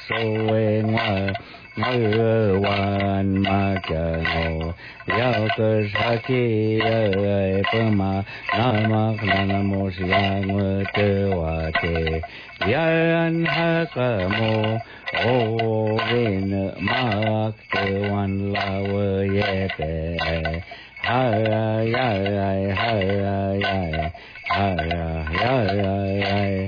soe ngơ wan ma cha ngô yao cơ sa chi ma nama namo siya ngơ te wa te yan ha ka mo o vin ma te wan la we ye te ha ya ha ya ha ya